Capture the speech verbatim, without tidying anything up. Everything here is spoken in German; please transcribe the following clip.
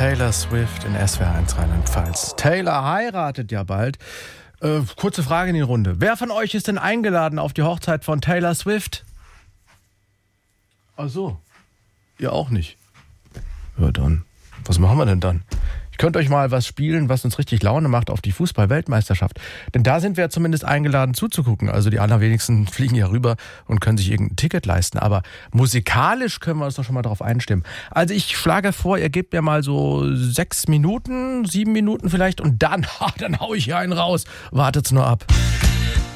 Taylor Swift in S W R eins Rheinland-Pfalz. Taylor heiratet ja bald. Äh, kurze Frage in die Runde. Wer von euch ist denn eingeladen auf die Hochzeit von Taylor Swift? Ach so. Ihr auch nicht. Ja, dann. Was machen wir denn dann? Ich könnte euch mal was spielen, was uns richtig Laune macht auf die Fußball-Weltmeisterschaft. Denn da sind wir zumindest eingeladen zuzugucken. Also die allerwenigsten fliegen ja rüber und können sich irgendein Ticket leisten. Aber musikalisch können wir uns doch schon mal darauf einstimmen. Also ich schlage vor, ihr gebt mir mal so sechs Minuten, sieben Minuten vielleicht und dann, ha, dann hau ich hier einen raus. Wartet's nur ab.